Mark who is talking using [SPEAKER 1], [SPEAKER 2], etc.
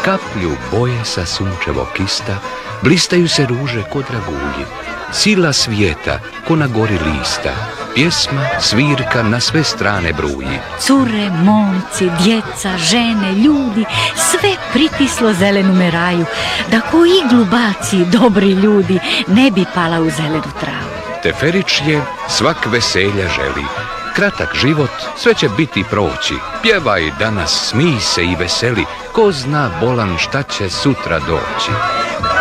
[SPEAKER 1] kaplju boje sa sunčevog ista, blistaju se ruže ko dragulji. Sila svijeta ko na gori lista, pjesma, svirka na sve strane bruji.
[SPEAKER 2] Cure, momci, djeca, žene, ljudi, sve pritislo zelenome raju, da ko iglu baci dobri ljudi, ne bi pala u zelenu travu.
[SPEAKER 1] Teferičlje svak veselja želi, kratak život, sve će biti proći. Pjevaj danas, smij se i veseli, ko zna bolan šta će sutra doći.